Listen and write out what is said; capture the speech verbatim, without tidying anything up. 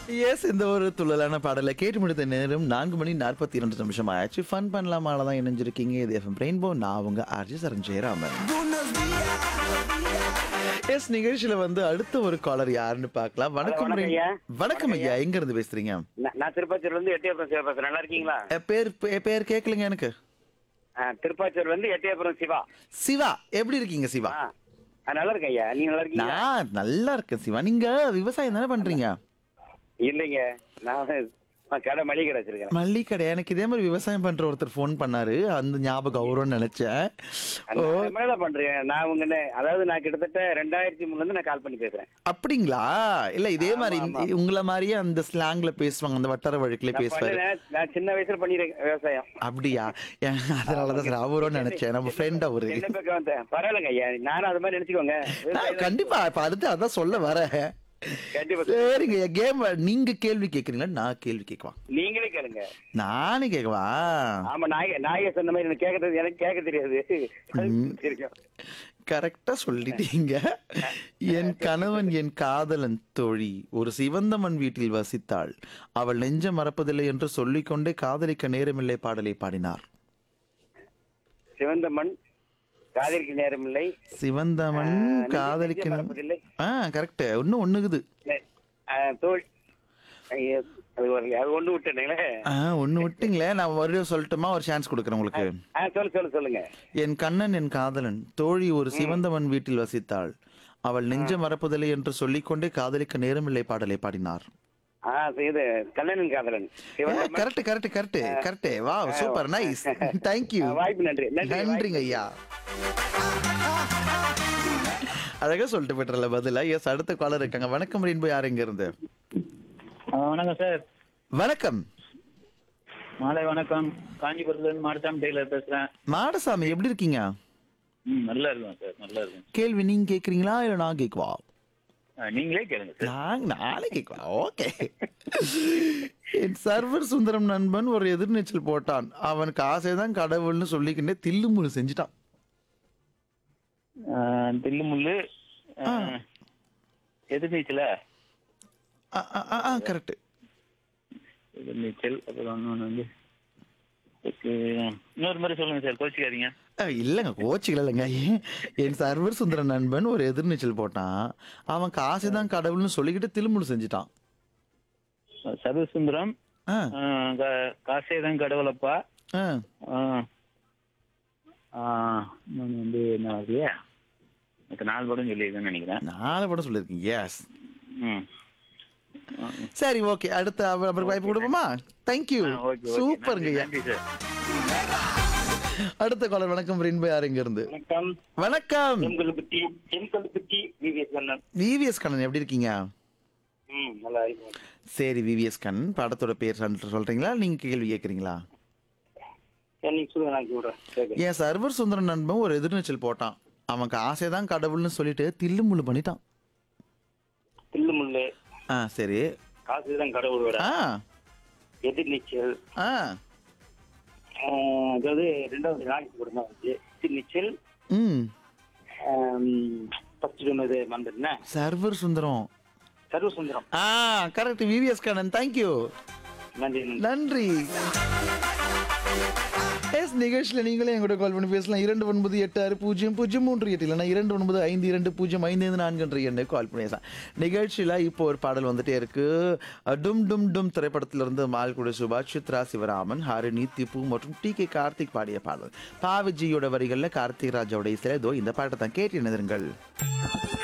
S இந்த ஒரு துள்ளலான பாடலை கேட்டு முடித்த நேரம் நான்கு மணி நாற்பத்தி இரண்டு நிமிஷம் ஆயாச்சு. ஃபன் பண்ணலாமால தான் இணைஞ்சிருக்கீங்க. இது எஃப்எம் ரெயின்போ. நான் உங்க ஆர்ஜி சரண் ஜெயராமன். எஸ் நிகழ்ச்சியில வந்து அடுத்த ஒரு காலர் யாருன்னு பார்க்கலாம். வணக்கம் வணக்கம் ஐயா. வணக்கம் ஐயா, எங்க இருந்து பேசுறீங்க? நான் நான் திருப்பாச்சூர்ல இருந்து எட்டியாபுரம் சிவா பேசுறேன். நல்லா இருக்கீங்களா? எ, பேர் பே- பேர் கேட்கலங்க எனக்கு. ஆ, திருப்பாச்சூர்ல இருந்து எட்டியாபுரம் சிவா. சிவா, எப்படி இருக்கீங்க சிவா? ஆ, ஆ, நல்லா இருக்கேன் ஐயா. நீங்க நல்லா இருக்கீங்களா? நான் நல்லா இருக்கேன் சிவா. நீங்க விவசாயம் தானே பண்றீங்க? இல்லைங்க, நான் நான் கடை மளிகை கடை வச்சிருக்கேன். மல்லிகை கடை. எனக்கு இதே மாதிரி விவசாயம் பண்ற ஒருத்தர் ஃபோன் பண்ணாரு. அந்த ஞாபகம் வரும்னு நினைச்சேன். ஓ, நான் மேலதான் பண்றேன். நான் உங்க அதாவது நான் கிட்டத்தட்ட ரெண்டாயிரத்தி மூணுல இருந்து நான் கால் பண்ணி பேசுறேன். அப்படிங்களா? இல்ல இதே மாதிரி ஆமா, இந்த- உங்களை மாதிரியே அந்த ஸ்லாங்ல பேசுவாங்க, அந்த வட்டார வழக்குல நான் பேசுவாரு. பண்ணுறேன். நான் சின்ன வயசுல பண்ணிருக்கேன் விவசாயம். அப்படியா? ஏன், அதனாலதான் சார் அவரும் நினைச்சேன். நம்ம ஃப்ரெண்ட் அவரு. என்ன பக்கம் வந்தேன். பரவாயில்லைங்க ஐயா, நானும் அது மாதிரி நினைச்சுக்கோங்க. நான் கண்டிப்பா இப்ப அடுத்து அதான் சொல்ல வரேன். கண்டிப்பா. சரிங்க, கேம் நீங்க கேள்வி கேக்குறீங்களா நான் கேள்வி கேட்கவா? நீங்களே கேளுங்க. நானே கேட்கவா? ஆமா, நாய நாயே சொன்ன மாதிரி எனக்கு கேட்கறது எனக்கு கேட்க தெரியாது. தெரியும். கரெக்டா சொல்லிட்டீங்க. என் கணவன் என் காதலன் தோழி ஒரு சிவந்த மண் வீட்டில் வசித்தாள். அவள் நெஞ்ச மறப்பதில்லை என்று சொல்லிக்கொண்டே காதலிக்க நேரமில்லை பாடலை பாடினார். சிவந்த மண் காதலிக்கு நேரம் இல்லை. சிவந்த மண் ஆ, காதலிக்க நெஞ்சம் மறப்பதில்லை. ஆ கரெக்ட். இன்னும் ஒண்ணுக்குது. ஆ, தோல் ஐயோ, அது ஒரு அது ஒண்ணு விட்டுங்களே. ஆ ஒண்ணு விட்டீங்களே. நான் மறுபடியும் சொல்லட்டுமா? ஒரு சான்ஸ் கொடுக்குறேன் உங்களுக்கு. ஆ, சொல்லு சொல்லு சொல்லுங்க. என் கண்ணன் என் காதலன் தோழி ஒரு சிவந்தவன் வீட்டில் வசித்தாள். அவள் நெஞ்ச மறப்பதில்லை என்று சொல்லிக்கொண்டே காதலிக்க நேரமில்லை பாடலை பாடினார். ஆ, இது கண்ணனின் காதலன் சிவந்த மண். Correct correct correct correct. வா, சூப்பர், நைஸ், தேங்க்யூ. ஆ, வாய்ப்பு நன்றி நன்றி நன்றிங்க ஐயா. அழகா சொல்லிட்டு போயிட்டுல பதிலா. எஸ், அடுத்த காலர் இருக்காங்க. வணக்கம் ரெயின்போ. யார் எங்க இருந்து? ஆ, வணக்கம் சார். வணக்கம் மாலை வணக்கம். காஞ்சிபுரத்துல இருந்து மாடசாமி டெய்லர் பேசுறேன். மாடசாமி, எப்படி இருக்கீங்க? ம், நல்லா இருக்கும் சார், நல்லா இருக்கும். கேள்வி நீங்க கேக்குறீங்களா இல்ல நான் கேக்குவா? ஆ, நீங்களே கேளுங்க சார். நான் நானே கேக்குவா? ஓகே. என் சர்வர் சுந்தரம் நண்பன் ஒரு எதிர்நீச்சல் போட்டான். அவனுக்கு ஆசைதான் கடவுள்னு சொல்லிக்கிட்டே தில்லுமுழு செஞ்சுட்டான். ஆ, தில்லு முள்ளு. ஆ, எதிர்நீச்சல கரெக்ட். எதிர்நீச்சல். அப்புறம் இன்னொன்று வந்து ஓகே, இன்னொரு மாதிரி சொல்லுங்க சார், கோச்சிக்காதீங்க. இல்லைங்க, கோச்சிக்கல இல்லைங்க. என் சர்வர் சுந்தரம் நண்பன் ஒரு எதிர்நீச்சல் போட்டான். அவன் காசுதான் கடவுள்னு சொல்லிக்கிட்டு தில்லுமுழு செஞ்சுட்டான். சர்வசுந்தரம். ஆ, காசேதான் கடவுளப்பா. ஆ. ஆ, ஆ, இன்னொன்று வந்து என்ன ஆகுது? எனக்கு நாலு படம் சொல்லியிருக்கேன்னு நினைக்கிறேன். நாலு படம் சொல்லியிருக்கீங்க. எஸ், ம். சரி, ஓகே. அடுத்த அவர் அவருக்கு வாய்ப்பு கொடுப்போமா? தேங்க்யூ. ஆ, ஓகே, ஓகே. சூப்பருங்க. நன்றி, நன்றி சார். அடுத்த காலர் வணக்கம் ரெயின்போ. யார் எங்க இருந்து? வணக்கம். வணக்கம் எம்கல்பட்டி எம்கல்பட்டி விவிஎஸ் கண்ணன். விவிஎஸ் கண்ணன், எப்படி இருக்கீங்க? ம், நல்லா இருக்கும். சரி, விவிஎஸ் கண்ணன் படத்தோட பேர் சொல்ற- சொல்றீங்களா நீங்க கேள்வி கேக்குறீங்களா? சரி, நீங்க சொல்லுங்க, நான் சொல்றேன். கேட்குறேன். என் சர்வர் சுந்தரம் நண்பன் ஒரு எதிர்நீச்சல் போட்டான். அவனுக்கு ஆசைதான் கடவுள்னு சொல்லிட்டு தில்லு முள்ளு பண்ணிட்டான். தில்லு முள்ளு. ஆ சரி. காசுதான் கடவுளோட. ஆ எதிர்நீச்சல். ஆ ஆ, அதாவது ரெண்டாவது நாளைக்கு கூட தான் வந்துச்சு. எதிர்நீச்சல். ம் ஃபர்ஸ்ட் சொன்னது மறந்துட்டேன். சர்வர் சுந்தரம். சர்வசுந்தரம். ஆ கரெக்ட். VVS Kannan, thank you. நன்றி நன்றி. நன்றி. எஸ் நிகழ்ச்சியில் நீங்களே என் கூட கால் பண்ணி பேசலாம். இரண்டு ஒன்பது எட்டு ஆறு பூஜ்ஜியம் பூஜ்ஜியம் மூன்று எட்டு இல்லைனா இரண்டு ஒன்பது ஐந்து இரண்டு பூஜ்ஜியம் ஐந்து ஐந்து நான்கு என்ற எண்ணை கால் பண்ணி பேசலாம். நிகழ்ச்சியில் இப்போ ஒரு பாடல் வந்துட்டே இருக்கு. டும் டும் டும் திரைப்படத்திலிருந்து மால்குடி சுபாஷ், சித்ரா சிவராமன், ஹரிணி, திப்பு மற்றும் டி கே கார்த்திக் பாடிய பாடல். பாவிஜியோட வரிகளில் கார்த்திக் ராஜாவோட இசையில இதோ இந்த பாட்டை தான் கேட்டு நிறுங்கள்.